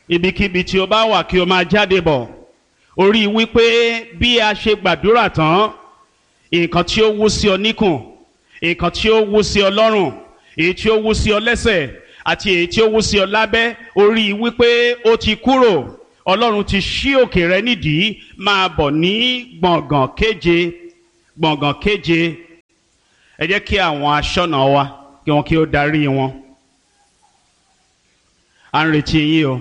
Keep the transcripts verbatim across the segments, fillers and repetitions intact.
ibikíbi tí o bá wà kí o máa jáde bọ̀. Orí wípé bí a ṣe gbàdúrà tán, nǹkan tí ó wú sí ọ níkùn, nǹkan tí ó wú sí ọ lọ́rùn, èyí tí ó wú sí ọ lẹ́sẹ̀ àti èyí tí ó wú sí ọ lábẹ́, orí wípé ó ti kúrò. Ọlọ́run ti ṣí òkè rẹ nídìí, máa bọ̀ ní gbọ̀ngàn kéje gbọ̀ngàn kéje. Ẹ jẹ́ kí àwọn aṣọ́nà wa kí wọn kí ó darí wọn. À ń retí yín o.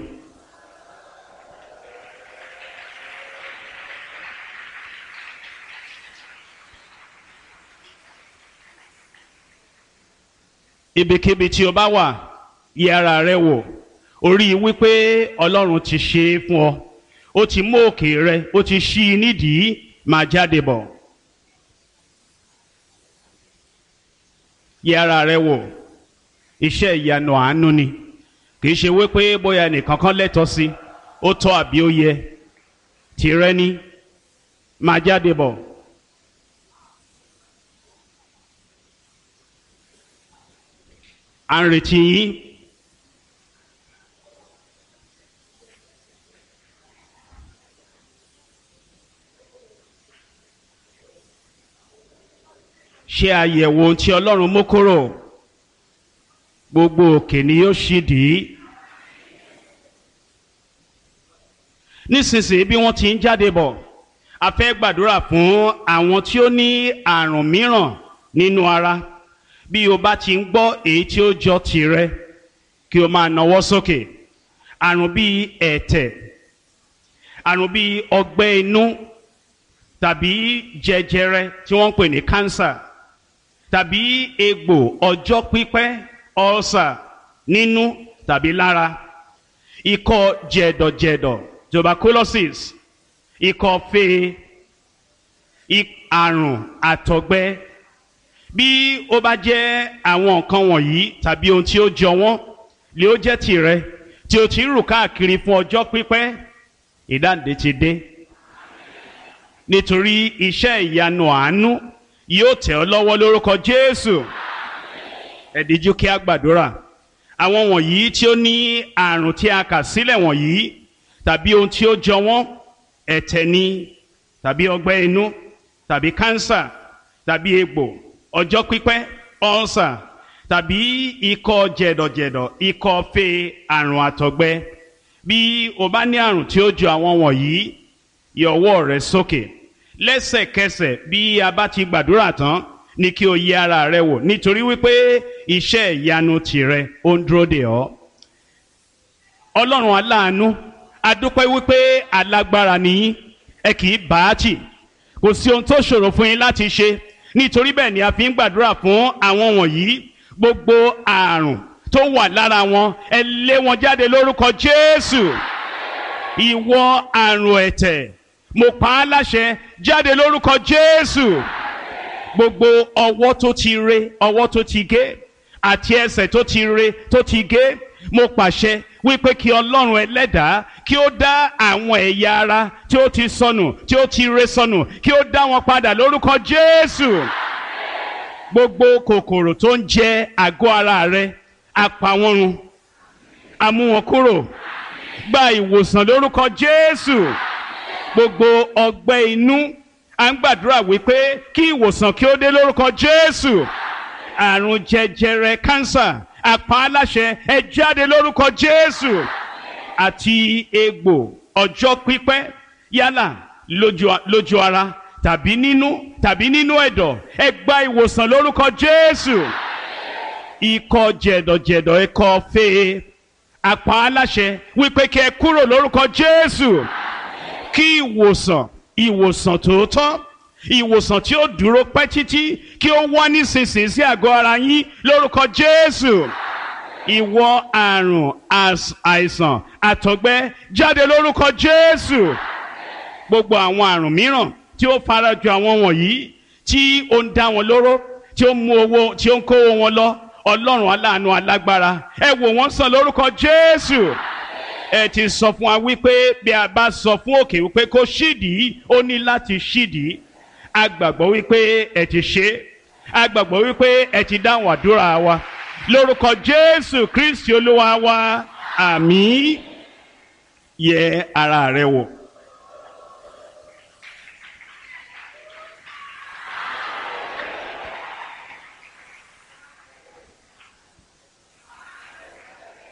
Ibikíbi tí o bá wà, yẹ ara rẹ wò. Orí wípé Ọlọ́run ti ṣe é fún ọ. Ó ti mú òkè rẹ, ó ti ṣí i nídìí, máa jáde bọ̀. Yẹ ara rẹ wò. Iṣẹ́ ìyanu àánú ni. Kì í ṣe wípé bóyá ẹnìkan kan lẹ́tọ̀ọ́ sí, ó tọ́ àbí ó yẹ. Tìrẹ ni, máa jáde bọ̀. À ń retí yín. Ṣe àyẹ̀wò ohun tí Ọlọ́run mú kúrò. Gbogbo òkè ni yóò ṣí dì í. Nísinsìnyí bí wọ́n ti ń jáde bọ̀, a fẹ́ gbàdúrà fún àwọn tí ó ní àrùn mìíràn nínú ara. Bí o bá ti ń gbọ́ èyí tí ó jọ tìrẹ, kí o máa nawọ́ sókè. Àrùn bíi ẹ̀tẹ̀, àrùn bíi ọgbẹ́ inú, tàbí jẹjẹrẹ tí wọ́n ń pè ní cancer, tàbí egbò ọjọ́ pípẹ́ ulcer nínú tàbí lára, ikọ́ jẹ̀dọ̀jẹ̀dọ̀ tuberculosis, ikọ́ fée, àrùn àtọ̀gbẹ. Bí ó bá jẹ́ àwọn nǹkan wọ̀nyí tàbí ohun tí ó jọ wọ́n lè ó jẹ́ tìrẹ tí o ti ń rù káàkiri fún ọjọ́ pípẹ́, ìdáǹdè ti dé. Nítorí iṣẹ́ ìyanu àánú yóò tẹ̀ ọ́ lọ́wọ́ lórúkọ Jésù. Ẹ díjú kí a gbàdúrà. Àwọn wọ̀nyí tí ó ní àrùn tí a kà sílẹ̀ wọ̀nyí tàbí ohun tí ó jọ wọ́n, ẹ̀tẹ̀ ni tàbí ọgbẹ́ inú tàbí kánsà tàbí egbò ọjọ́ pípẹ́ ulcer tàbí ikọ́ jẹ̀dọ̀jẹ̀dọ̀, ikọ́ fée, àrùn àtọ̀gbẹ. Bí o bá ní àrùn tí ó jọ àwọn wọ̀nyí, yọ ọwọ́ rẹ sókè. Lẹ́sẹ̀kẹsẹ̀ bí a bá ti gbàdúrà tán ni kí o yẹ ara rẹ wò, nítorí wípé iṣẹ́ ìyanu tìrẹ ó ń dúró dè ọ́. Ọlọ́run aláàánú, a dúpẹ́ wípé alágbára nìyín, ẹ kì í bá a tì. Kò sí ohun tó ṣòro fún yín láti ṣe. Nítorí bẹ́ẹ̀ ni a fi ń gbàdúrà fún àwọn wọ̀nyí. Gbogbo àrùn tó wà lára wọn, ẹ lé wọn jáde lórúkọ Jésù. Ìwọ àrùn ẹ̀tẹ̀, mo pa á láṣẹ, jáde lórúkọ Jésù. Gbogbo ọwọ́ tó ti re, ọwọ́ tó ti gé, àti ẹsẹ̀ tó ti re, tó ti gé, mo pàṣẹ wípé kí Ọlọ́run ẹlẹ́dàá kí ó dá àwọn ẹ̀yà ara tí ó ti sọnù, tí ó ti re sọnù, kí ó dá wọn padà lórúkọ Jésù. Gbogbo kòkòrò tó ń jẹ àgọ́ ara rẹ, a pa wọ́n run, a mú wọn kúrò. Gba ìwòsàn lórúkọ Jésù. Gbogbo ọgbẹ́ inú, à ń gbàdúrà wípé kí ìwòsàn kí ó dé lórúkọ Jésù. Àrùn jẹjẹrẹ cancer, a pa á láṣẹ, ẹ jáde lórúkọ Jésù. Àti egbò ọjọ́ pípẹ́, yálà lójú, lójú ara tàbí nínú tàbí nínú ẹ̀dọ̀, ẹ gba ìwòsàn lórúkọ Jésù. Ikọ́ jẹ̀dọ̀jẹ̀dọ̀, ikọ́ fée, a pa á láṣẹ wípé kí ẹ kúrò lórúkọ Jésù. Kí ìwòsàn, ìwòsàn tòótọ́, ìwòsàn tí ó dúró pẹ́ títí, kí ó wá nísinsìnyí sí àgọ́ ara yín lórúkọ Jésù. Ìwọ àrùn àìsàn àtọ̀gbẹ, jáde lórúkọ Jésù. Gbogbo àwọn àrùn mìíràn tí ó farajọ àwọn wọ̀nyí, tí ó ń dá wọn lóró, tí ó ń mú owó, tí ó ń kówó wọn lọ, Ọlọ́run aláàánú alágbára, ẹ wò wọ́n sàn lórúkọ Jésù. Ẹ ti sọ fún wa wípé bí a bá sọ fún òkè wípé kó ṣídìí, ó ní láti ṣídìí. A gbàgbọ́ wípé ẹ ti ṣe, a gbàgbọ́ wípé ẹ ti dáhùn àdúrà wa lórúkọ Jésù Kristi Olúwa wa. Àmín. yẹ ara rẹ wò.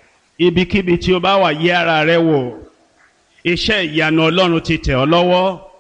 Ibikíbi tí o bá wà, yẹ ara rẹ wò. Iṣẹ́ ìyanu Ọlọ́run ti tẹ̀ ọ́ lọ́wọ́.